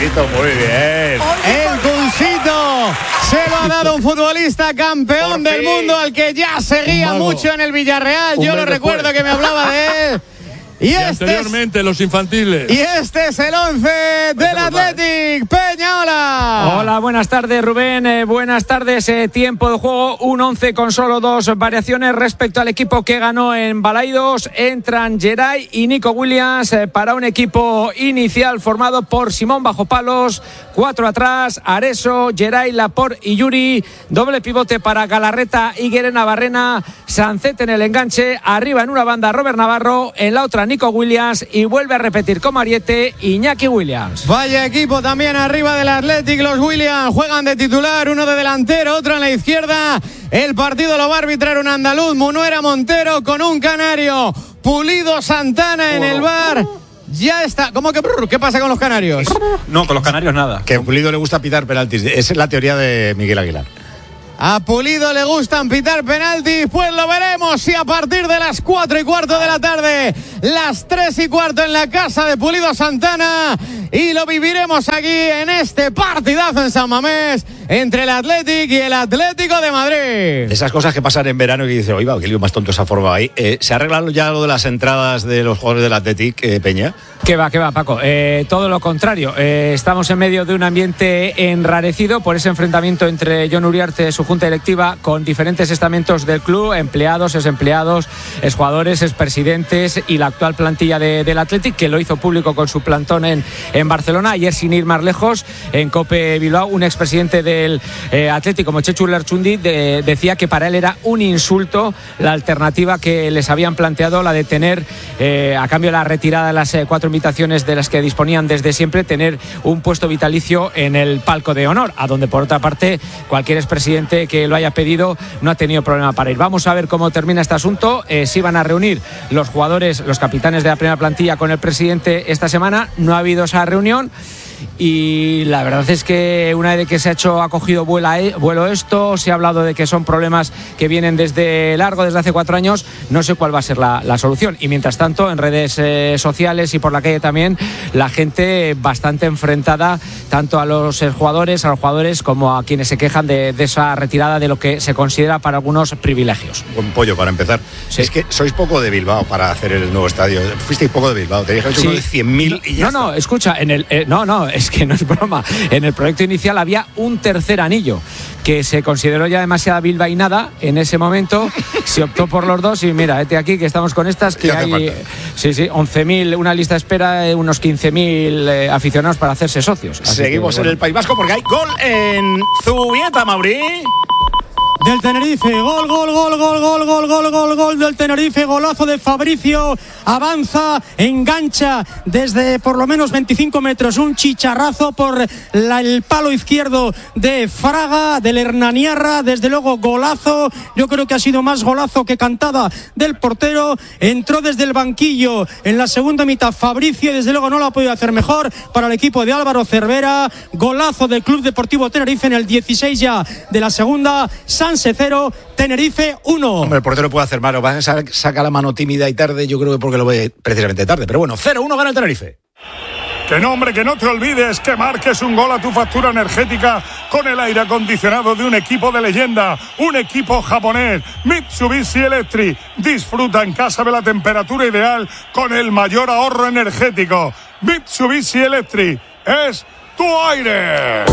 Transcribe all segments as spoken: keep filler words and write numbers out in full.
Pulsito, muy bien. El pulsito se lo ha dado un futbolista campeón del mundo al que ya seguía mucho en el Villarreal. Yo lo recuerdo que me hablaba de él. Y, y este anteriormente es, los infantiles. Y este es el once del Athletic. Peña, hola. Hola, buenas tardes, Rubén. Eh, buenas tardes. Eh, tiempo de juego, un once con solo dos variaciones respecto al equipo que ganó en Balaidos. Entran Geray y Nico Williams eh, para un equipo inicial formado por Simón bajo palos, cuatro atrás, Areso, Geray, Laporte y Yuri. Doble pivote para Galarreta, Higuerena, Barrena, Sancet en el enganche. Arriba en una banda Robert Navarro, en la otra Nico Williams y vuelve a repetir como Ariete Iñaki Williams. Vaya equipo también arriba del Athletic. Los Williams juegan de titular, uno de delantero, otro en la izquierda. El partido lo va a arbitrar un andaluz, Munuera Montero, con un canario, Pulido Santana en el bar. Ya está. ¿Cómo que? ¿Qué pasa con los canarios? No, con los canarios nada. Que a Pulido le gusta pitar penaltis. Esa es la teoría de Miguel Aguilar. A Pulido le gustan pitar penaltis, pues lo veremos si a partir de las cuatro y cuarto de la tarde, las tres y cuarto en la casa de Pulido Santana, y lo viviremos aquí en este partidazo en San Mamés entre el Athletic y el Atlético de Madrid. Esas cosas que pasan en verano y que dice, oiga, qué lío más tonto se ha formado ahí. Eh, ¿Se ha arreglado ya lo de las entradas de los jugadores del Athletic, eh, Peña? ¿Qué va, qué va, Paco? Eh, todo lo contrario. Eh, estamos en medio de un ambiente enrarecido por ese enfrentamiento entre Jon Uriarte, su junta directiva, con diferentes estamentos del club, empleados, exempleados, exjugadores, expresidentes y la actual plantilla de, del Athletic, que lo hizo público con su plantón en, en Barcelona. Ayer, sin ir más lejos, en COPE Bilbao, un expresidente del eh, Athletic, como Chechu Lerchundi, de, decía que para él era un insulto la alternativa que les habían planteado, la de tener, eh, a cambio de la retirada de las eh, cuatro invitaciones de las que disponían desde siempre, tener un puesto vitalicio en el palco de honor, a donde por otra parte cualquier expresidente que lo haya pedido no ha tenido problema para ir. Vamos a ver cómo termina este asunto. Eh, si van a reunir los jugadores, los capitanes de la primera plantilla con el presidente esta semana. No ha habido esa reunión. Y la verdad es que una vez de que se ha hecho, ha cogido vuela, vuelo esto, se ha hablado de que son problemas que vienen desde largo, desde hace cuatro años, no sé cuál va a ser la, la solución. Y mientras tanto, en redes eh, sociales y por la calle también, la gente bastante enfrentada, tanto a los jugadores, a los jugadores, como a quienes se quejan de, de esa retirada de lo que se considera para algunos privilegios. Buen pollo para empezar. Sí. Es que sois poco de Bilbao para hacer el nuevo estadio. Fuisteis poco de Bilbao, tenéis hecho sí. uno de cien mil y ya No, está. no, escucha, en el, eh, no, no, es que no es broma. En el proyecto inicial había un tercer anillo que se consideró ya demasiada bilbainada en ese momento. Se optó por los dos y mira, este aquí que estamos con estas, que hay sí, sí, once mil, una lista de espera, unos quince mil eh, aficionados para hacerse socios. Así Seguimos que, bueno. en el País Vasco porque hay gol en Zubieta, Mauri. Del Tenerife, gol, gol, gol, gol, gol, gol, gol, gol, gol del Tenerife, golazo de Fabricio, avanza, engancha desde por lo menos veinticinco metros, un chicharrazo por la, el palo izquierdo de Fraga, del Hernaniarra, desde luego golazo, yo creo que ha sido más golazo que cantada del portero, entró desde el banquillo en la segunda mitad Fabricio y desde luego no lo ha podido hacer mejor para el equipo de Álvaro Cervera, golazo del Club Deportivo Tenerife en el dieciséis ya de la segunda, Sanse cero, Tenerife uno. Hombre, el portero puede hacer malo, saca la mano tímida y tarde, yo creo que porque lo ve precisamente tarde, pero bueno, cero uno gana el Tenerife. Que no, hombre, que no te olvides que marques un gol a tu factura energética con el aire acondicionado de un equipo de leyenda, un equipo japonés, Mitsubishi Electric. Disfruta en casa de la temperatura ideal con el mayor ahorro energético. Mitsubishi Electric es tu aire.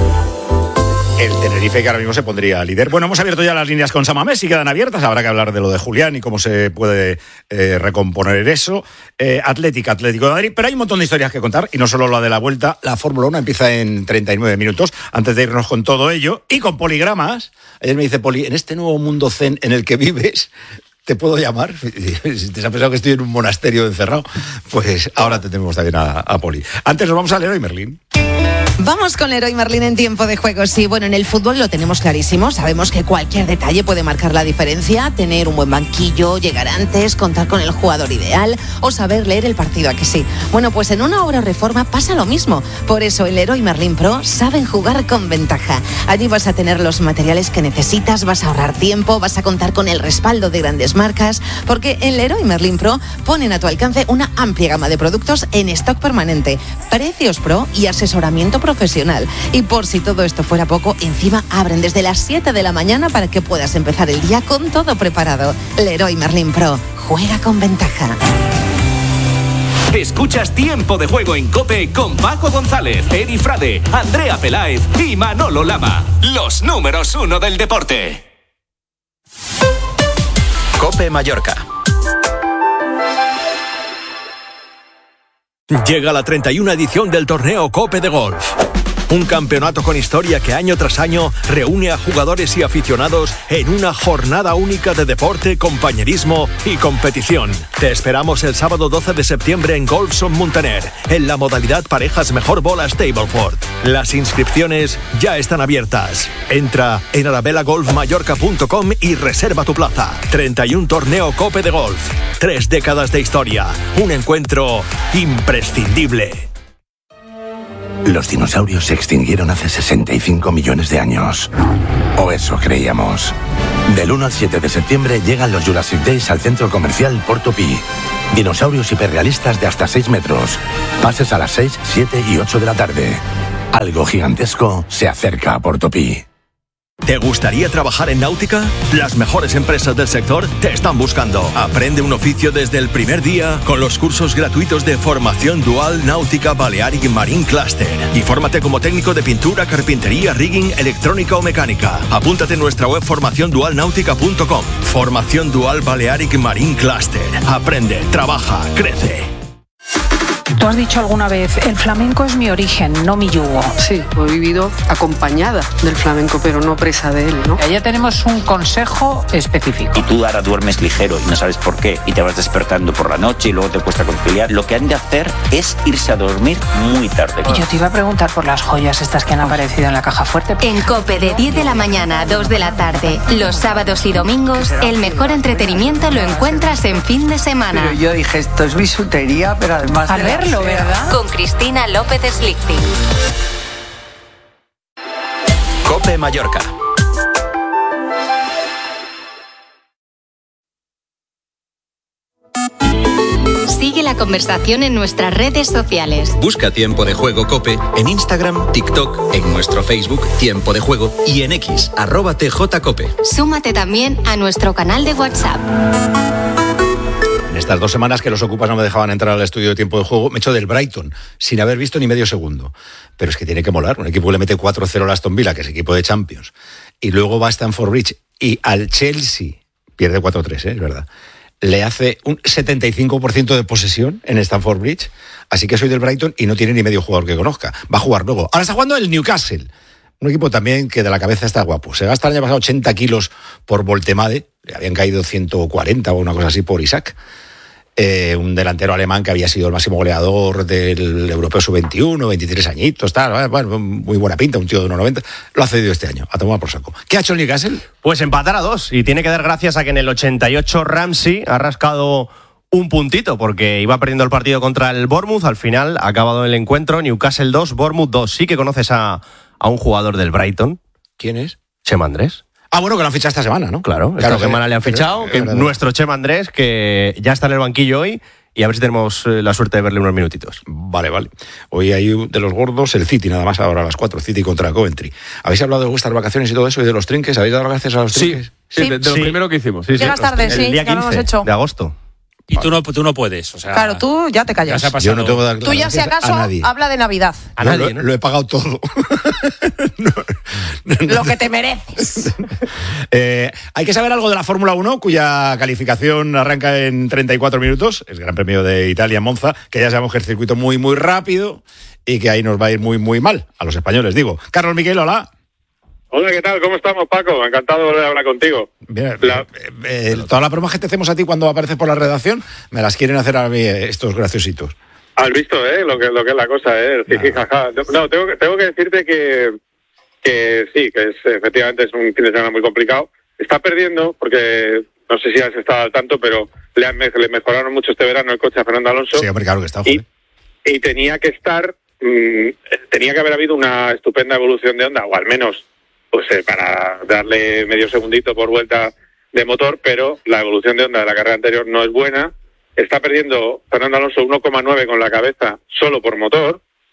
El Tenerife, que ahora mismo se pondría líder. Bueno, hemos abierto ya las líneas con San Mamés y quedan abiertas. Habrá que hablar de lo de Julián y cómo se puede eh, recomponer eso. Eh, Atlético, Atlético de Madrid. Pero hay un montón de historias que contar y no solo la de la vuelta. La Fórmula uno empieza en treinta y nueve minutos. Antes de irnos con todo ello y con poligramas. Ayer me dice Poli, en este nuevo mundo zen en el que vives, ¿te puedo llamar? Si te has pensado que estoy en un monasterio encerrado, pues ahora te tenemos también a, a Poli. Antes nos vamos al Leroy Merlin. Vamos con Leroy Merlin en tiempo de juego. Sí, bueno, en el fútbol lo tenemos clarísimo. Sabemos que cualquier detalle puede marcar la diferencia. Tener un buen banquillo, llegar antes, contar con el jugador ideal o saber leer el partido, ¿a que sí? Bueno, pues en una obra o reforma pasa lo mismo. Por eso el Leroy Merlin Pro saben jugar con ventaja. Allí vas a tener los materiales que necesitas, vas a ahorrar tiempo, vas a contar con el respaldo de grandes marcas, porque en Leroy Merlin Pro ponen a tu alcance una amplia gama de productos en stock permanente, precios pro y asesoramiento profesional profesional. Y por si todo esto fuera poco, encima abren desde las siete de la mañana para que puedas empezar el día con todo preparado. Leroy Merlin Pro, juega con ventaja. Escuchas Tiempo de Juego en COPE con Paco González, Eri Frade, Andrea Peláez y Manolo Lama. Los números uno del deporte. COPE Mallorca. Llega la treinta y una edición del torneo COPE de Golf. Un campeonato con historia que año tras año reúne a jugadores y aficionados en una jornada única de deporte, compañerismo y competición. Te esperamos el sábado doce de septiembre en Golfson Muntaner, en la modalidad parejas mejor bola Stableford. Las inscripciones ya están abiertas. Entra en arabella golf mallorca punto com y reserva tu plaza. treinta y uno torneo COPE de Golf. Tres décadas de historia. Un encuentro imprescindible. Los dinosaurios se extinguieron hace sesenta y cinco millones de años. O eso creíamos. Del uno al siete de septiembre llegan los Jurassic Days al centro comercial Portopí. Dinosaurios hiperrealistas de hasta seis metros. Pases a las seis, siete y ocho de la tarde. Algo gigantesco se acerca a Portopí. ¿Te gustaría trabajar en náutica? Las mejores empresas del sector te están buscando. Aprende un oficio desde el primer día con los cursos gratuitos de formación dual Náutica Balearic Marine Cluster. Y fórmate como técnico de pintura, carpintería, rigging, electrónica o mecánica. Apúntate en nuestra web formación dual náutica punto com. Formación dual Balearic Marine Cluster. Aprende, trabaja, crece. Tú has dicho alguna vez, el flamenco es mi origen, no mi yugo. Sí, he vivido acompañada del flamenco, pero no presa de él, ¿no? Ya tenemos un consejo específico. Y tú ahora duermes ligero y no sabes por qué, y te vas despertando por la noche y luego te cuesta conciliar. Lo que han de hacer es irse a dormir muy tarde. Y yo te iba a preguntar por las joyas estas que han aparecido en la caja fuerte. En COPE de diez de la mañana a dos de la tarde, los sábados y domingos, el mejor entretenimiento lo encuentras en fin de semana. Pero yo dije, esto es bisutería, pero además... A verlo, ¿verdad? Con Cristina López Slichting. COPE Mallorca. Sigue la conversación en nuestras redes sociales. Busca Tiempo de Juego COPE en Instagram, TikTok, en nuestro Facebook Tiempo de Juego y en X, arroba T J Cope. Súmate también a nuestro canal de WhatsApp. En estas dos semanas que los ocupas no me dejaban entrar al estudio de Tiempo de Juego, me echo del Brighton, sin haber visto ni medio segundo. Pero es que tiene que molar, un equipo que le mete cuatro cero al Aston Villa, que es equipo de Champions, y luego va a Stamford Bridge, y al Chelsea, pierde cuatro tres, ¿eh? Es verdad, le hace un setenta y cinco por ciento de posesión en Stamford Bridge, así que soy del Brighton y no tiene ni medio jugador que conozca. Va a jugar luego. Ahora está jugando el Newcastle, un equipo también que de la cabeza está guapo. Se gasta el año pasado ochenta kilos por Voltemade, le habían caído ciento cuarenta o una cosa así por Isaac. Eh, un delantero alemán que había sido el máximo goleador del Europeo sub veintiuno, veintitrés añitos, tal, bueno, muy buena pinta, un tío de uno noventa, lo ha cedido este año, a tomar por saco. ¿Qué ha hecho el Newcastle? Pues empatar a dos, y tiene que dar gracias a que en el ochenta y ocho Ramsey ha rascado un puntito, porque iba perdiendo el partido contra el Bournemouth, al final ha acabado el encuentro, Newcastle dos, Bournemouth dos. Sí que conoces a, a un jugador del Brighton. ¿Quién es? Chema Andrés. Ah, bueno, que lo han fichado esta semana, ¿no? Claro, esta claro, semana que, le han fichado, que, que nuestro Chema Andrés, que ya está en el banquillo hoy, y a ver si tenemos la suerte de verle unos minutitos. Vale, vale. Hoy hay de los gordos el City, nada más ahora a las cuatro, City contra Coventry. ¿Habéis hablado de vuestras vacaciones y todo eso y de los trinques? ¿Habéis dado gracias a los trinques? Sí, sí, de, de lo sí. primero que hicimos. Sí, sí. Llegas tarde, el sí, día ya lo hemos hecho. de agosto. Y tú no, tú no puedes, o sea... Claro, tú ya te callas. Ya Yo no tengo que dar Tú ya si acaso habla de Navidad. A no, nadie, ¿no? Lo, lo he pagado todo. no, no, no, lo que te mereces. eh, hay que saber algo de la Fórmula uno, cuya calificación arranca en treinta y cuatro minutos. Es Gran Premio de Italia en Monza, que ya sabemos que es circuito muy, muy rápido y que ahí nos va a ir muy, muy mal. A los españoles, digo. Carlos Miquel, hola. Hola, ¿qué tal? ¿Cómo estamos, Paco? Encantado de volver a hablar contigo. Bien, la... eh, eh, todas las bromas que te hacemos a ti cuando apareces por la redacción, me las quieren hacer a mí eh, estos graciositos. Has visto, ¿eh? Lo que, lo que es la cosa, ¿eh? El jiji, jaja. No, tengo, tengo que decirte que, que sí, que es, efectivamente es un fin de semana muy complicado. Está perdiendo, porque no sé si has estado al tanto, pero le, han, le mejoraron mucho este verano el coche a Fernando Alonso. Sí, hombre, claro que está. Y, y tenía que estar, mmm, tenía que haber habido una estupenda evolución de Honda, o al menos pues eh, para darle medio segundito por vuelta de motor, pero la evolución de Honda de la carrera anterior no es buena. Está perdiendo Fernando Alonso uno coma nueve con la cabeza solo por motor,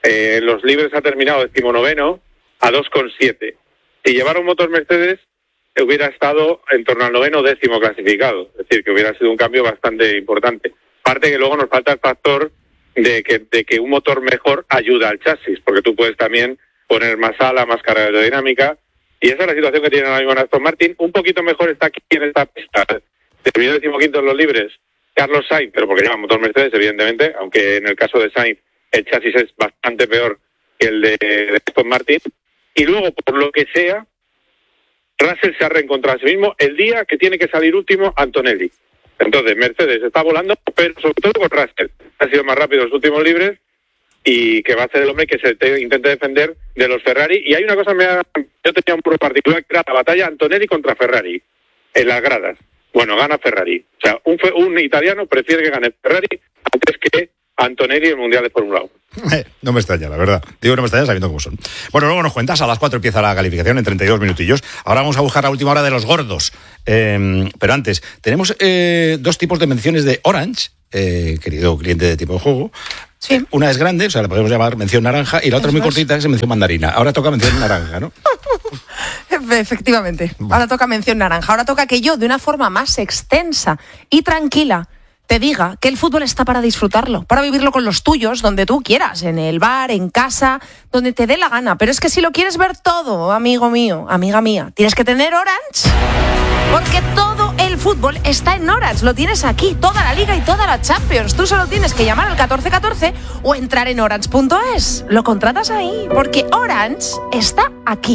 Eh, los libres ha terminado decimonoveno a dos coma siete. Si llevara un motor Mercedes, hubiera estado en torno al noveno décimo clasificado. Es decir, que hubiera sido un cambio bastante importante. Aparte que luego nos falta el factor de que, de que un motor mejor ayuda al chasis, porque tú puedes también poner más ala, más carga aerodinámica, y esa es la situación que tiene ahora mismo Aston Martin. Un poquito mejor está aquí en esta pista. Terminó decimoquinto en los libres Carlos Sainz, pero porque lleva motor Mercedes, evidentemente, aunque en el caso de Sainz el chasis es bastante peor que el de, de Aston Martin. Y luego, por lo que sea, Russell se ha reencontrado a sí mismo el día que tiene que salir último Antonelli. Entonces, Mercedes está volando, pero sobre todo con Russell. Ha sido más rápido en los últimos libres y que va a ser el hombre que se te, intente defender de los Ferrari. Y hay una cosa, me ha, yo tenía un pro particular, que era la batalla Antonelli contra Ferrari en las gradas. Bueno, gana Ferrari. O sea, un, un italiano prefiere que gane Ferrari antes que Antonelli en el Mundial de Fórmula uno. Eh, no me extraña, la verdad. Digo, no me extraña sabiendo cómo son. Bueno, luego nos cuentas, a las cuatro empieza la calificación en treinta y dos minutillos. Ahora vamos a buscar la última hora de los gordos. Eh, pero antes, tenemos eh, dos tipos de menciones de Orange, eh, querido cliente de Tipo de Juego. Sí. Una es grande, o sea, la podemos llamar mención naranja, y la otra es muy cortita, que es mención mandarina. Ahora toca mención naranja, ¿no? Efectivamente. Ahora toca mención naranja. Ahora toca que yo, de una forma más extensa y tranquila, te diga que el fútbol está para disfrutarlo, para vivirlo con los tuyos, donde tú quieras, en el bar, en casa, donde te dé la gana. Pero es que si lo quieres ver todo, amigo mío, amiga mía, tienes que tener Orange. Porque todo el fútbol está en Orange. Lo tienes aquí, toda la Liga y toda la Champions. Tú solo tienes que llamar al catorce catorce o entrar en orange punto es. Lo contratas ahí, porque Orange está aquí.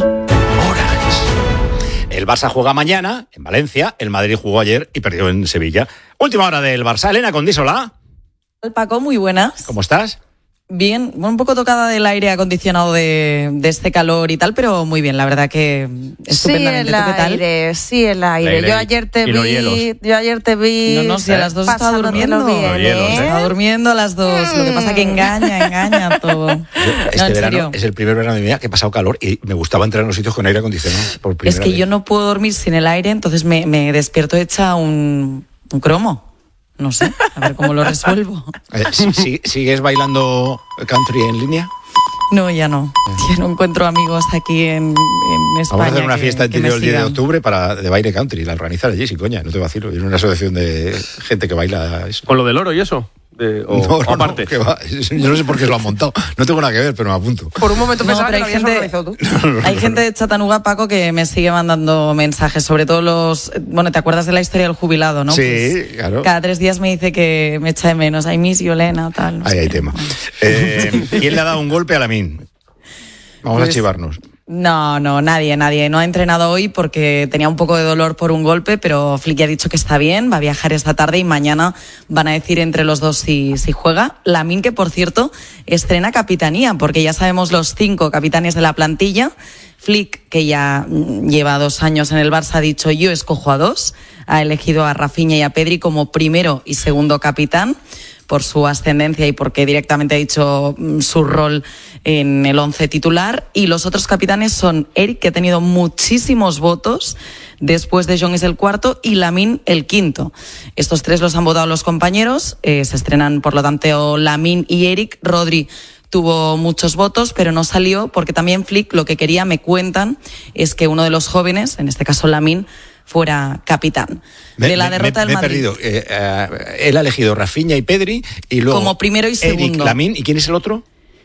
El Barça juega mañana en Valencia, el Madrid jugó ayer y perdió en Sevilla. Última hora del Barça. Elena Condísola. Paco, muy buenas. ¿Cómo estás? Bien, bueno, un poco tocada del aire acondicionado de, de este calor y tal, pero muy bien, la verdad que estupendamente. Sí, el ¿Tú qué tal? aire, sí, el aire. aire. Yo ayer te Y los hielos. vi, yo ayer te vi. No, no, si a las dos estaba durmiendo. Bien, Los hielos, ¿eh? Estaba durmiendo a las dos. Lo que pasa que engaña, engaña todo. Este no, en verano serio. es el primer verano de mi vida que he pasado calor y me gustaba entrar en los sitios con aire acondicionado. Por primera Es que vez. yo no puedo dormir sin el aire, entonces me, me despierto hecha un, un cromo. No sé, a ver cómo lo resuelvo. Eh, ¿sí- sí- ¿Sigues bailando country en línea? No, ya no. Ya no encuentro amigos aquí en, en España. Vamos a hacer una que- fiesta en que me Tiro el diez de sigan. octubre para, de baile country. La organizar allí, sin coña, no te vacilo. Es una asociación de gente que baila eso. ¿Con lo del oro y eso? De, o, No, o no, aparte. no, que va. Yo no sé por qué lo han montado. No tengo nada que ver, pero me apunto. Por un momento No, pensaba pero que lo hay habías gente- organizado tú. Hay gente de Chattanooga, Paco, que me sigue mandando mensajes, sobre todo los... Bueno, ¿te acuerdas de la historia del jubilado, no? Sí, Pues claro. cada tres días me dice que me echa de menos. Ay, miss you, Elena, tal. no Ahí sé hay qué. tema. Eh, ¿Quién le ha dado un golpe a Lamin? Vamos a Pues- chivarnos. No, no, nadie, nadie. No ha entrenado hoy porque tenía un poco de dolor por un golpe, pero Flick ya ha dicho que está bien, va a viajar esta tarde y mañana van a decir entre los dos si, si juega. Lamine, que por cierto, estrena capitanía, porque ya sabemos los cinco capitanes de la plantilla. Flick, que ya mm, lleva dos años en el Barça, ha dicho yo escojo a dos. Ha elegido a Rafinha y a Pedri como primero y segundo capitán por su ascendencia y porque directamente ha dicho mm, su rol en el once titular. Y los otros capitanes son Eric, que ha tenido muchísimos votos, después de Jong es el cuarto y Lamine el quinto. Estos tres los han votado los compañeros, eh, se estrenan por lo tanto Lamine y Eric. Rodri tuvo muchos votos, pero no salió porque también Flick lo que quería, me cuentan, es que uno de los jóvenes, en este caso Lamine, fuera capitán. Me, de la me- derrota me- del me he Madrid. perdido. Eh, eh, él ha elegido Rafinha y Pedri y luego Como primero y Eric, segundo. Lamine. ¿Y quién es el otro?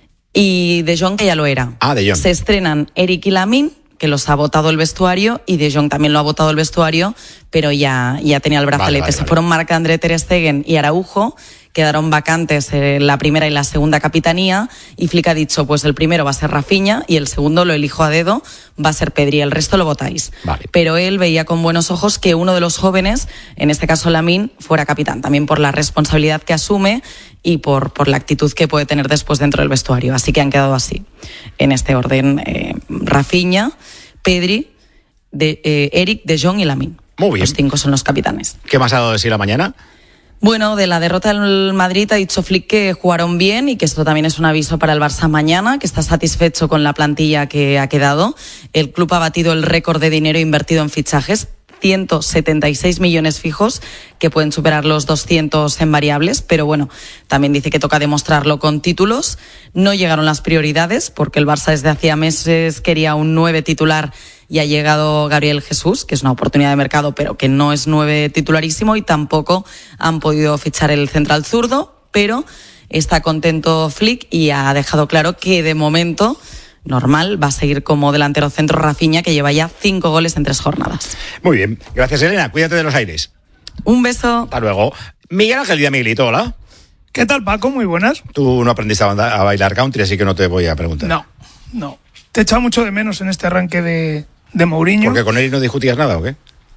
Y De Jong, que ya lo era. Ah, De Jong. Se estrenan Eric y Lamine, que los ha votado el vestuario, y De Jong también lo ha votado el vestuario, pero ya, ya tenía el brazalete. Vale, vale, Se vale. fueron Marc-André Ter Stegen y Araujo, quedaron vacantes eh, la primera y la segunda capitanía, y Flick ha dicho, pues el primero va a ser Rafinha y el segundo lo elijo a dedo, va a ser Pedri, el resto lo votáis. Vale. Pero él veía con buenos ojos que uno de los jóvenes, en este caso Lamine, fuera capitán, también por la responsabilidad que asume y por, por la actitud que puede tener después dentro del vestuario. Así que han quedado así, en este orden, eh, Rafinha, Pedri, de, eh, Eric, De Jong y Lamine. Muy bien. Los cinco son los capitanes. ¿Qué más ha dado de sí la mañana? Bueno, de la derrota del Madrid ha dicho Flick que jugaron bien y que esto también es un aviso para el Barça mañana, que está satisfecho con la plantilla que ha quedado. El club ha batido el récord de dinero invertido en fichajes, ciento setenta y seis millones fijos, que pueden superar los doscientos en variables, pero bueno, también dice que toca demostrarlo con títulos. No llegaron las prioridades, porque el Barça desde hacía meses quería un nueve titular y ha llegado Gabriel Jesús, que es una oportunidad de mercado, pero que no es nueve titularísimo, y tampoco han podido fichar el central zurdo, pero está contento Flick y ha dejado claro que de momento normal va a seguir como delantero centro Rafinha, que lleva ya cinco goles en tres jornadas. Muy bien, gracias Elena, cuídate de los aires. Un beso. Hasta luego. Miguel Ángel Díaz, Miguelito, hola. ¿Qué tal, Paco? Muy buenas. Tú no aprendiste a, banda- a bailar country, así que no te voy a preguntar. No, no. Te he echado mucho de menos en este arranque de, de Mourinho. ¿Porque con él no discutías nada o qué?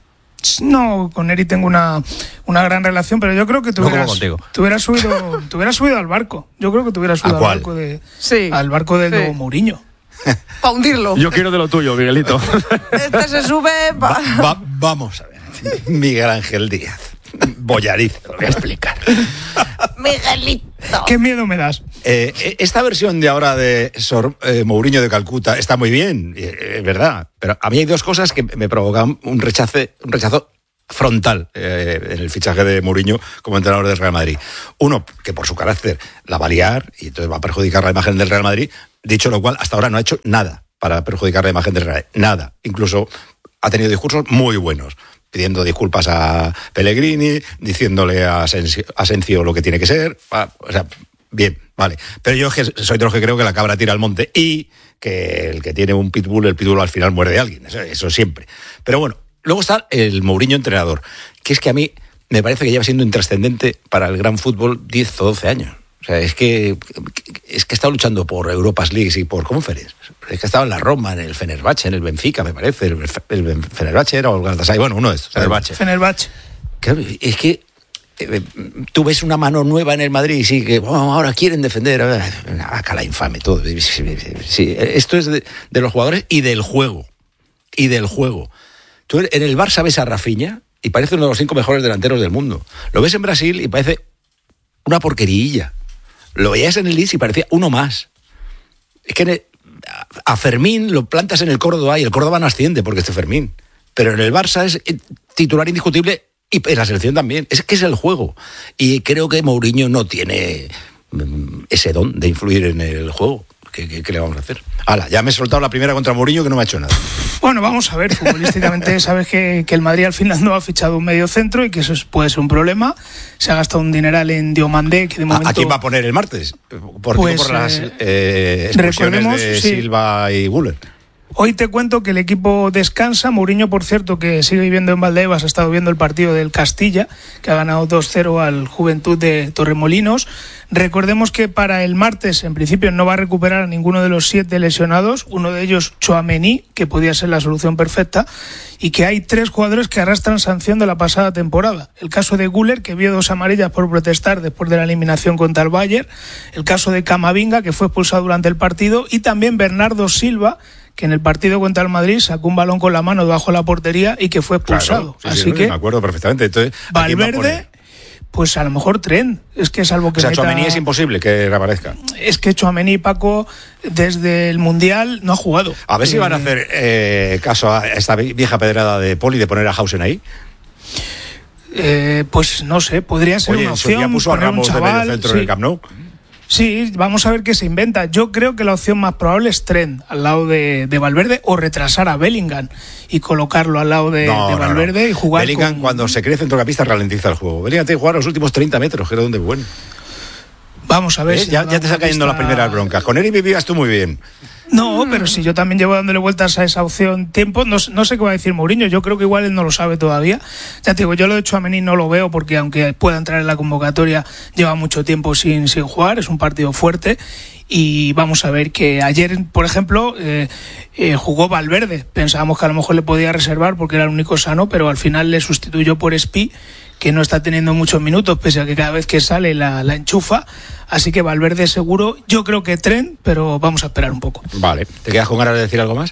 No, con Eri tengo una, una gran relación, pero yo creo que tú No hubieras, como contigo. tú hubieras subido, tú hubieras subido al barco. Yo creo que tú hubieras subido ¿A al cuál? barco de, Sí. al barco del Sí. nuevo Mourinho. Para hundirlo. Yo quiero de lo tuyo, Miguelito. Este se sube. Va- va- vamos a ver. Miguel Ángel Díaz. Bollariz, lo voy a explicar. Miguelito. ¿Qué miedo me das? Eh, esta versión de ahora de Sor, eh, Mourinho de Calcuta está muy bien, eh, es verdad, pero a mí hay dos cosas que me provocan un rechazo, un rechazo frontal eh, en el fichaje de Mourinho como entrenador del Real Madrid. Uno, que por su carácter la va a liar y entonces va a perjudicar la imagen del Real Madrid, dicho lo cual, hasta ahora no ha hecho nada para perjudicar la imagen del Real Madrid, nada. Incluso ha tenido discursos muy buenos, pidiendo disculpas a Pellegrini, diciéndole a Asensio, Asensio lo que tiene que ser, o sea, bien, vale. Pero yo soy de los que creo que la cabra tira al monte y que el que tiene un pitbull, el pitbull al final muerde a alguien, eso, eso siempre. Pero bueno, luego está el Mourinho entrenador, que es que a mí me parece que lleva siendo intrascendente para el gran fútbol diez o doce años. O sea, es que, es que está luchando por Europas Leagues y por Conference. Es que estaba en la Roma, en el Fenerbahce, en el Benfica, me parece. El, el Fenerbahce era o el Galatasaray. Bueno, uno de estos. Fenerbahce. Fenerbahce. Claro, es que eh, tú ves una mano nueva en el Madrid y sí, que oh, ahora quieren defender. Acá la infame todo. Sí, esto es de, de los jugadores y del juego. Y del juego. Tú en el Barça ves a Rafinha y parece uno de los cinco mejores delanteros del mundo. Lo ves en Brasil y parece una porquerilla. Lo veías en el Leeds y parecía uno más. Es que el, a Fermín lo plantas en el Córdoba y el Córdoba no asciende porque esté Fermín. Pero en el Barça es titular indiscutible y en la selección también. Es que es el juego. Y creo que Mourinho no tiene ese don de influir en el juego. ¿Qué, qué, qué le vamos a hacer? Hala, ya me he soltado la primera contra Mourinho que no me ha hecho nada. Bueno, vamos a ver, futbolísticamente sabes que, que el Madrid al final no ha fichado un medio centro y que eso es, puede ser un problema. Se ha gastado un dineral en Diomandé, que de momento... ¿A quién va a poner el martes? Por, Pues, por las eh, eh, expulsiones de sí. Silva y Güler. Hoy te cuento que el equipo descansa. Mourinho, por cierto, que sigue viviendo en Valdebebas, ha estado viendo el partido del Castilla, que ha ganado dos cero al Juventud de Torremolinos. Recordemos que para el martes, en principio, no va a recuperar a ninguno de los siete lesionados, uno de ellos Tchouaméni, que podía ser la solución perfecta, y que hay tres jugadores que arrastran sanción de la pasada temporada. El caso de Güler, que vio dos amarillas por protestar después de la eliminación contra el Bayern, el caso de Camavinga, que fue expulsado durante el partido, y también Bernardo Silva, que en el partido contra el Madrid sacó un balón con la mano debajo de la portería y que fue expulsado. Claro, sí, Así sí, que me acuerdo perfectamente. Entonces, ¿a quién va a Valverde, poner? pues a lo mejor Trent. Es que salvo que O sea, meta... Tchouaméni es imposible que reaparezca. Es que Tchouaméni, Paco, desde el Mundial no ha jugado. A ver si Eh, van a hacer eh, caso a esta vieja pedrada de Poli de poner a Hausen ahí. Eh, pues no sé, podría ser Oye, una en su día opción. puso a poner un Ramos de chaval, medio centro sí. en el Camp Nou. Sí, vamos a ver qué se inventa. Yo creo que la opción más probable es Trent al lado de, de Valverde, o retrasar a Bellingham y colocarlo al lado de, No, de no, Valverde no. y jugar Bellingham, con... cuando se cree centrocampista, ralentiza el juego. Bellingham tiene que jugar los últimos treinta metros, que era donde bueno. Vamos a ver. ¿Eh? si Ya, nos ya te damos está cayendo cuenta- las primeras broncas. Con Eri vivías tú muy bien. No, pero si yo también llevo dándole vueltas a esa opción tiempo, no, no sé qué va a decir Mourinho, yo creo que igual él no lo sabe todavía. Ya te digo, yo lo de Tchouaméni no lo veo porque aunque pueda entrar en la convocatoria, lleva mucho tiempo sin, sin jugar, es un partido fuerte. Y vamos a ver que ayer, por ejemplo, eh, eh, jugó Valverde. Pensábamos que a lo mejor le podía reservar porque era el único sano, pero al final le sustituyó por Espi, que no está teniendo muchos minutos, pese a que cada vez que sale la, la enchufa. Así que Valverde seguro, yo creo que Trent, pero vamos a esperar un poco. Vale. ¿Te quedas con ganas de decir algo más?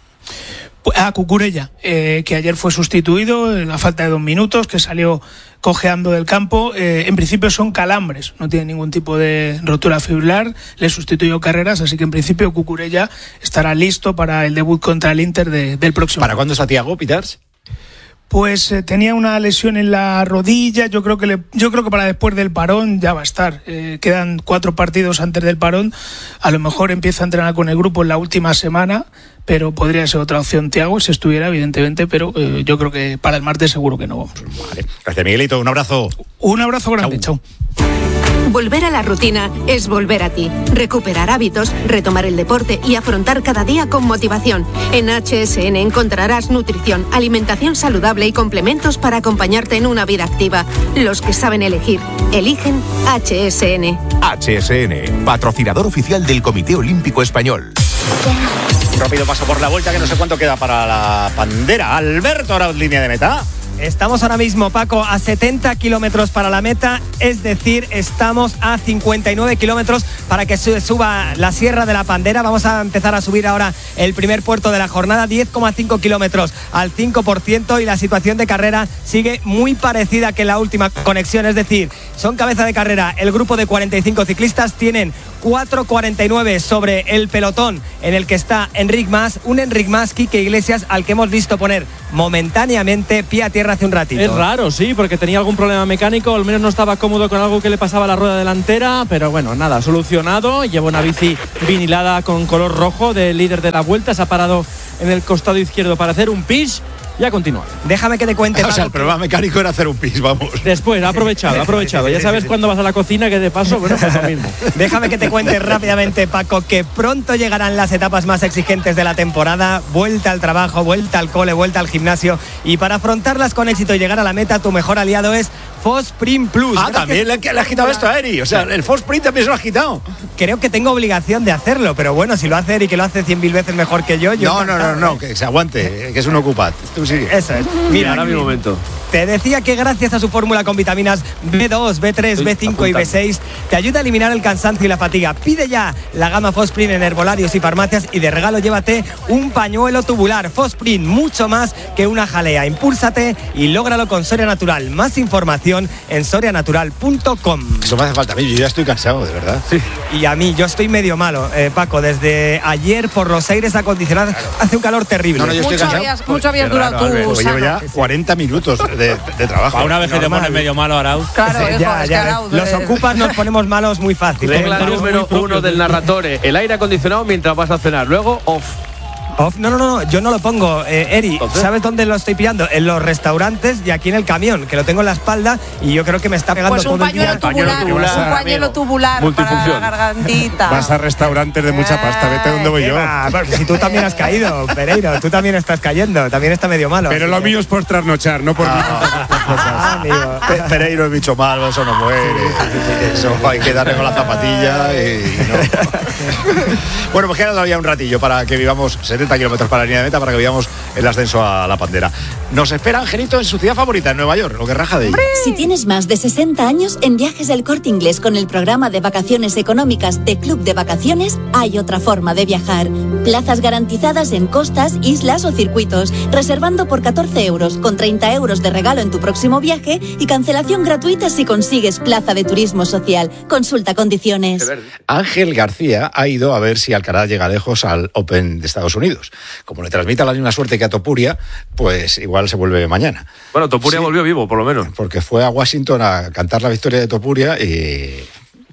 A Cucurella, eh, que ayer fue sustituido en la falta de dos minutos, que salió cojeando del campo. Eh, en principio son calambres, no tiene ningún tipo de rotura fibrilar, le sustituyó Carreras, así que en principio Cucurella estará listo para el debut contra el Inter de, del próximo. ¿Para cuándo está Thiago, Pitars? pues eh, tenía una lesión en la rodilla. Yo creo que le, yo creo que para después del parón ya va a estar. Eh, quedan cuatro partidos antes del parón. A lo mejor empieza a entrenar con el grupo en la última semana, pero podría ser otra opción Thiago si estuviera, evidentemente, pero eh, yo creo que para el martes seguro que no vamos. Vale. Gracias, Miguelito. Un abrazo. Un abrazo grande. Chao. Volver a la rutina es volver a ti. Recuperar hábitos, retomar el deporte y afrontar cada día con motivación. En H S N encontrarás nutrición, alimentación saludable y complementos para acompañarte en una vida activa. Los que saben elegir, eligen H S N. H S N, patrocinador oficial del Comité Olímpico Español. Un rápido paso por la vuelta, que no sé cuánto queda para la Pandera. Alberto Arauz, línea de meta. Estamos ahora mismo, Paco, a setenta kilómetros para la meta, es decir, estamos a cincuenta y nueve kilómetros para que suba la Sierra de la Pandera. Vamos a empezar a subir ahora el primer puerto de la jornada, diez coma cinco kilómetros al cinco por ciento, y la situación de carrera sigue muy parecida que la última conexión, es decir, son cabeza de carrera el grupo de cuarenta y cinco ciclistas, tienen cuatro cuarenta y nueve sobre el pelotón en el que está Enric Mas, un Enric Mas, Quique Iglesias, al que hemos visto poner momentáneamente pie a tierra hace un ratito. Es raro, sí, porque tenía algún problema mecánico, al menos no estaba cómodo con algo que le pasaba a la rueda delantera, pero bueno, nada, solucionado. Lleva una bici vinilada con color rojo del líder de la vuelta, se ha parado en el costado izquierdo para hacer un pis. Ya continúa. Déjame que te cuente. O sea, el problema mecánico era hacer un pis, vamos. Después, ha aprovechado, ha aprovechado. Ya sabes cuándo vas a la cocina, que de paso, bueno, pues lo mismo. Déjame que te cuente rápidamente, Paco, que pronto llegarán las etapas más exigentes de la temporada. Vuelta al trabajo, vuelta al cole, vuelta al gimnasio. Y para afrontarlas con éxito y llegar a la meta, tu mejor aliado es Fosprint Plus. Ah, también le, le ha quitado esto a Eri. O sea, el Fosprint también se lo ha quitado. Creo que tengo obligación de hacerlo, pero bueno, si lo hace Eri, que lo hace cien mil veces mejor que yo. yo no, no, no, no, que se aguante, que es un ocupad. Tú sigue. Eso es. Mira, ahora mi momento. Te decía que gracias a su fórmula con vitaminas B dos, B tres, B cinco y B seis te ayuda a eliminar el cansancio y la fatiga. Pide ya la gama Fosprint en herbolarios y farmacias, y de regalo llévate un pañuelo tubular. Fosprint, mucho más que una jalea. Impúlsate y lógralo con Soria Natural. Más información en soria natural punto com. Eso me hace falta a mí, yo ya estoy cansado, de verdad. Sí. Y a mí, yo estoy medio malo, eh, Paco, desde ayer por los aires acondicionados, claro. Hace un calor terrible. No, no, yo estoy mucho, cansado. habías, mucho habías durado tú, Albert, llevo ya cuarenta minutos de, de trabajo. A una vez que te pones medio malo, Arauz. Claro, sí, hijo, ya, es ya. que Arauz, Los eh. ocupas nos ponemos malos muy fácil. Regla número uno del narrador: el aire acondicionado mientras vas a cenar, luego off. Off, no, no, no, yo no lo pongo, eh, Eri. ¿Entonces? ¿Sabes dónde lo estoy pillando? En los restaurantes y aquí en el camión, que lo tengo en la espalda y yo creo que me está pegando pues todo un pañuelo el día. tubular, tubular, un pañuelo tubular para la gargantita. Vas a restaurantes de mucha pasta, vete donde voy yo. Va, bueno, si tú también has caído, Pereiro, tú también estás cayendo, también está medio malo. Pero lo que... mío es por trasnochar, no por... Ah, amigo. Pe Pereiro es bicho malo, eso no muere. Eso hay que darle con la zapatilla y, y no. Bueno, pues queda todavía un ratillo para que vivamos setenta kilómetros para la línea de meta, para que vivamos el ascenso a la Pandera. Nos espera Angelito en su ciudad favorita, en Nueva York, lo que raja de ella. Si tienes más de sesenta años, en Viajes El Corte Inglés con el programa de vacaciones económicas de Club de Vacaciones, hay otra forma de viajar. Plazas garantizadas en costas, islas o circuitos, reservando por catorce euros, con treinta euros de regalo en tu próximo viaje y cancelación gratuita si consigues plaza de turismo social. Consulta condiciones. Ángel García ha ido a ver si Alcaraz llega lejos al Open de Estados Unidos. Como le transmita la misma suerte que a Topuria, pues igual se vuelve mañana. Bueno, Topuria sí, volvió vivo, por lo menos. Porque fue a Washington a cantar la victoria de Topuria y...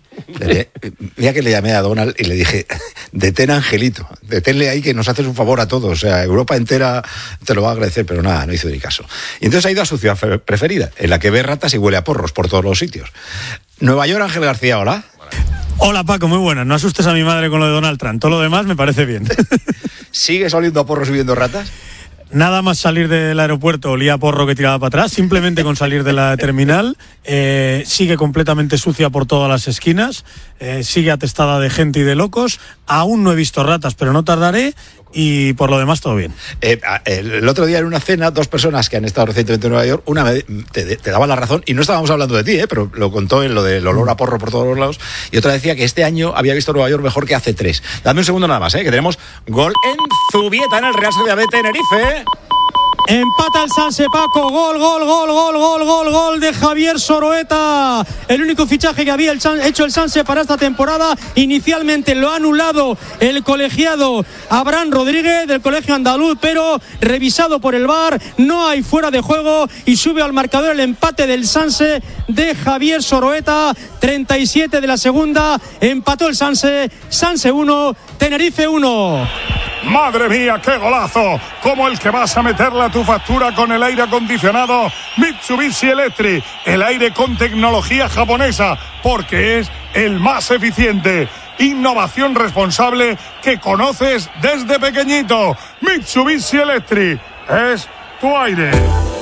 Mira que le llamé a Donald y le dije, detén a Angelito, deténle ahí que nos haces un favor a todos, o sea, Europa entera te lo va a agradecer, pero nada, no hizo ni caso. Y entonces ha ido a su ciudad preferida, en la que ve ratas y huele a porros por todos los sitios. Nueva York, Ángel García, hola. Hola Paco, muy buenas, no asustes a mi madre con lo de Donald Trump, todo lo demás me parece bien. ¿Sigues oliendo a porros y viendo ratas? Nada más salir del aeropuerto olía a porro que tiraba para atrás, simplemente con salir de la terminal, eh, sigue completamente sucia por todas las esquinas, eh, sigue atestada de gente y de locos, aún no he visto ratas, pero no tardaré, y por lo demás todo bien. Eh, el otro día en una cena, dos personas que han estado recientemente en Nueva York, una me, te, te daba la razón, y no estábamos hablando de ti, eh, pero lo contó en lo del olor a porro por todos los lados, y otra decía que este año había visto Nueva York mejor que hace tres. Dame un segundo nada más, eh, que tenemos gol en Zubieta, en el Real Sociedad de Tenerife. Empata el Sanse, Paco. Gol, gol, gol, gol, gol, gol, gol de Javier Soroeta. El único fichaje que había hecho el Sanse para esta temporada. Inicialmente lo ha anulado el colegiado Abraham Rodríguez del colegio andaluz, pero revisado por el V A R, no hay fuera de juego y sube al marcador el empate del Sanse de Javier Soroeta. treinta y siete de la segunda. Empató el Sanse. Sanse uno, Tenerife uno. Madre mía, qué golazo, como el que vas a meterle a tu factura con el aire acondicionado Mitsubishi Electric, el aire con tecnología japonesa, porque es el más eficiente. Innovación responsable que conoces desde pequeñito. Mitsubishi Electric es tu aire.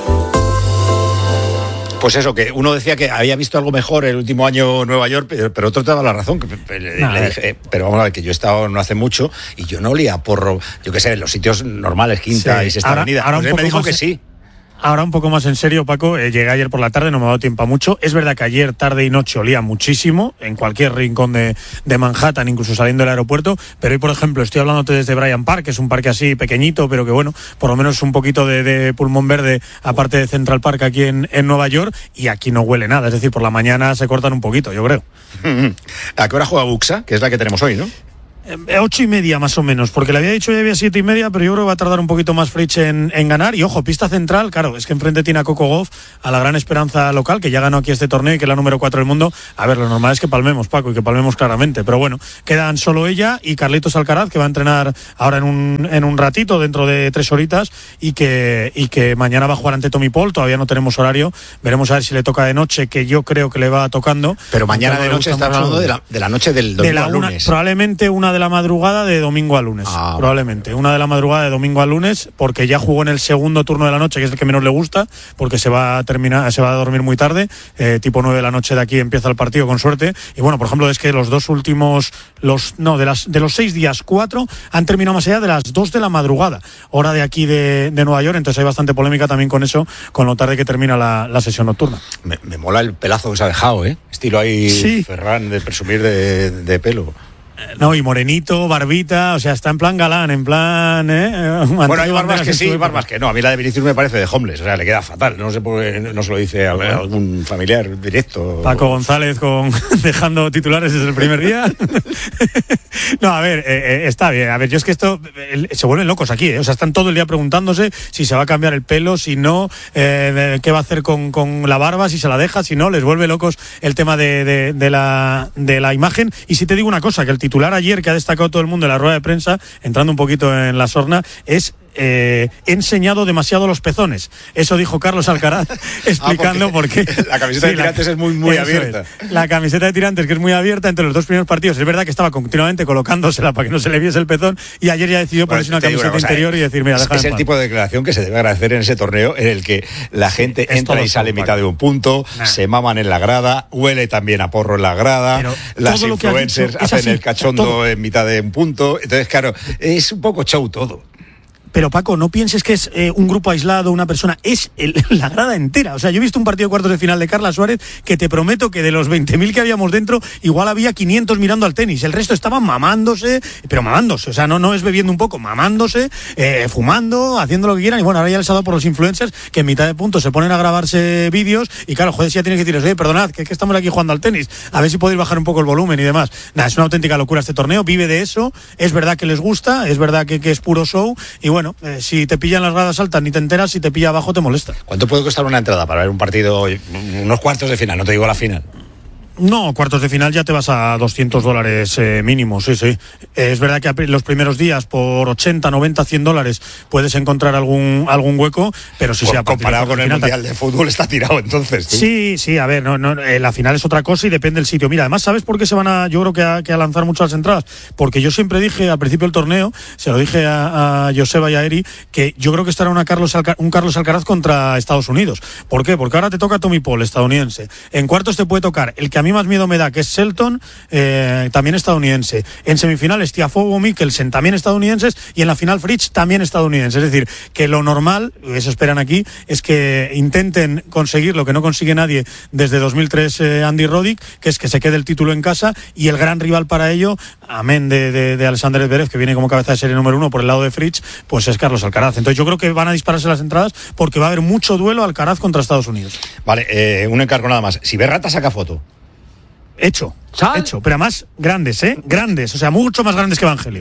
Pues eso, que uno decía que había visto algo mejor el último año en Nueva York, pero, pero otro te daba la razón. Que, no, le dije, eh, pero vamos a ver, que yo he estado no hace mucho y yo no olía porro, yo qué sé, en los sitios normales, Quinta sí, y Sexta ahora, Avenida. Ahora pues él me dijo que sí. Ahora un poco más en serio, Paco, eh, llegué ayer por la tarde, no me ha dado tiempo a mucho. Es verdad que ayer tarde y noche olía muchísimo, en cualquier rincón de, de Manhattan, incluso saliendo del aeropuerto, pero hoy, por ejemplo, estoy hablándote desde Bryant Park, que es un parque así pequeñito, pero que bueno, por lo menos un poquito de, de pulmón verde, aparte de Central Park aquí en, en Nueva York, y aquí no huele nada, es decir, por la mañana se cortan un poquito, yo creo. ¿A qué hora juega Buxa? Que es la que tenemos hoy, ¿no? Ocho y media más o menos, porque le había dicho ya había siete y media, pero yo creo que va a tardar un poquito más Fritz en, en ganar. Y ojo, pista central, claro, es que enfrente tiene a Coco Gauff, a la gran esperanza local, que ya ganó aquí este torneo y que es la número cuatro del mundo. A ver, lo normal es que palmemos, Paco, y que palmemos claramente, pero bueno, quedan solo ella y Carlitos Alcaraz, que va a entrenar ahora en un, en un ratito, dentro de tres horitas, y que, y que mañana va a jugar ante Tommy Paul. Todavía no tenemos horario, veremos a ver si le toca de noche, que yo creo que le va tocando. Pero mañana de noche estás hablando de la, de la noche del domingo al lunes. Una, probablemente una de la madrugada de domingo a lunes, ah, probablemente una de la madrugada de domingo a lunes, porque ya jugó en el segundo turno de la noche, que es el que menos le gusta, porque se va a terminar, se va a dormir muy tarde, eh, tipo nueve de la noche de aquí empieza el partido con suerte. Y bueno, por ejemplo, es que los dos últimos, los no, de las de los seis días, cuatro han terminado más allá de las dos de la madrugada, hora de aquí de, de Nueva York, entonces hay bastante polémica también con eso, con lo tarde que termina la, la sesión nocturna. Me, me mola el pelazo que se ha dejado, ¿eh? Estilo ahí, sí. Ferran, de presumir de, de pelo. No, y morenito, barbita, o sea, está en plan galán, en plan... ¿eh? Bueno, hay barbas que sí, barbas que no. A mí la de Vinicius me parece de homeless, o sea, le queda fatal. No sé por qué no se lo dice a algún familiar directo. Paco González con dejando titulares desde el primer día. No, a ver, eh, está bien. A ver, yo es que esto... Eh, se vuelven locos aquí, ¿eh? O sea, están todo el día preguntándose si se va a cambiar el pelo, si no, eh, qué va a hacer con, con la barba, si se la deja, si no. Les vuelve locos el tema de, de, de, la, de la imagen. Y si te digo una cosa, que el titular ayer que ha destacado todo el mundo en la rueda de prensa, entrando un poquito en la sorna, es eh, he enseñado demasiado los pezones. Eso dijo Carlos Alcaraz explicando ah, por qué. La camiseta sí, de tirantes la, es muy, muy abierta. Es. La camiseta de tirantes, que es muy abierta entre los dos primeros partidos. Es verdad que estaba continuamente colocándosela para que no se le viese el pezón, y ayer ya decidió ponerse bueno, una camiseta una cosa, interior y decir, mira, es, es el tipo de declaración que se debe agradecer en ese torneo, en el que la gente es entra y sale en mitad de un punto, nah. se maman en la grada, huele también a porro en la grada, pero las influencers hacen así, el cachondo todo. En mitad de un punto. Entonces, claro, es un poco show todo. Pero Paco, no pienses que es eh, un grupo aislado, una persona, es el, la grada entera. O sea, yo he visto un partido de cuartos de final de Carla Suárez que te prometo que de los veinte mil que habíamos dentro, igual había quinientos mirando al tenis. El resto estaban mamándose, pero mamándose. O sea, no, no es bebiendo un poco, mamándose, eh, fumando, haciendo lo que quieran. Y bueno, ahora ya les ha dado por los influencers que en mitad de punto se ponen a grabarse vídeos y claro, joder, si ya tienes que decirles, oye, perdonad, que, que estamos aquí jugando al tenis, a ver si podéis bajar un poco el volumen y demás. Nada, es una auténtica locura este torneo, vive de eso, es verdad que les gusta, es verdad que, que es puro show y bueno, eh, si te pillan las gradas altas ni te enteras, si te pilla abajo te molesta. ¿Cuánto puede costar una entrada para ver un partido, unos cuartos de final, no te digo la final? No, cuartos de final ya te vas a doscientos dólares eh, mínimo, sí, sí. Eh, es verdad que los primeros días por ochenta, noventa, cien dólares puedes encontrar algún algún hueco, pero si pues sea comparado con el final, Mundial de Fútbol está tirado entonces. ¿tú? Sí, sí, a ver, no, no, eh, la final es otra cosa y depende del sitio. Mira, además, ¿sabes por qué se van a, yo creo que a, que a lanzar muchas entradas? Porque yo siempre dije al principio del torneo, se lo dije a, a Joseba y a Eri, que yo creo que estará una Carlos Alca, un Carlos Alcaraz contra Estados Unidos. ¿Por qué? Porque ahora te toca Tommy Paul, estadounidense. En cuartos te puede tocar el que a mí mí más miedo me da, que es Shelton, eh, también estadounidense. En semifinales Tiafoe, Mikkelsen, también estadounidenses, y en la final Fritsch, también estadounidense. Es decir, que lo normal, eso esperan aquí, es que intenten conseguir lo que no consigue nadie desde dos mil tres eh, Andy Roddick, que es que se quede el título en casa, y el gran rival para ello, amén de, de, de Alexander Zverev, que viene como cabeza de serie número uno por el lado de Fritsch, pues es Carlos Alcaraz. Entonces yo creo que van a dispararse las entradas porque va a haber mucho duelo Alcaraz contra Estados Unidos. Vale, eh, un encargo nada más. Si Berrata saca foto. Hecho, ¿Sal? hecho, pero además grandes, ¿eh? Grandes, o sea, mucho más grandes que Evangelio.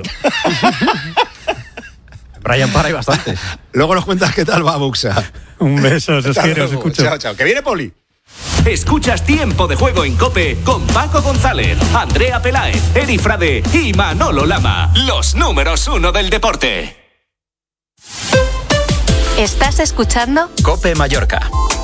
Brian Para y bastante. Luego nos cuentas qué tal va Buxa. Un beso, os quiero, os escucho. Chao, chao. Que viene Poli. Escuchas Tiempo de Juego en COPE con Paco González, Andrea Peláez, Eri Frade y Manolo Lama. Los números uno del deporte. ¿Estás escuchando? COPE Mallorca.